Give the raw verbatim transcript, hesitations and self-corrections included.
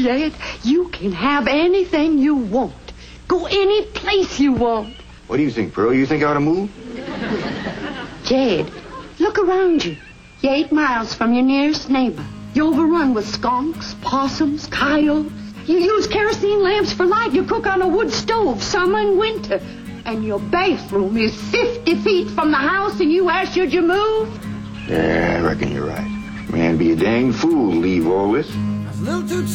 Jed, you can have anything you want. Go any place you want. What do you think, Pearl? You think I ought to move? Jed, look around you. You're eight miles from your nearest neighbor. You're overrun with skunks, possums, coyotes. You use kerosene lamps for light. You cook on a wood stove, summer and winter. And your bathroom is fifty feet from the house, and you ask, should you move? Yeah, I reckon you're right. Man, be a dang fool to leave all this. A little too